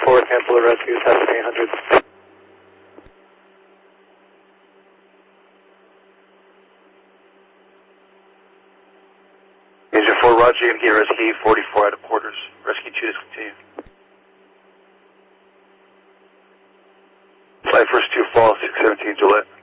4, cancel the rescue, 7800. Engine 4, Roger, you're going to get rescue 44 out of quarters. Rescue 2 discontinued. Flight first 2 fall, 617 Gillette.